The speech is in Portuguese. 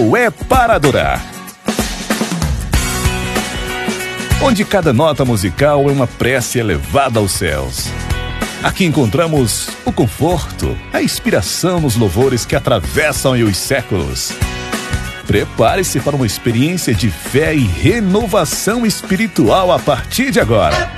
Musical é para adorar, onde cada nota musical é uma prece elevada aos céus. Aqui encontramos o conforto, a inspiração nos louvores que atravessam os séculos. Prepare-se para uma experiência de fé e renovação espiritual a partir de agora.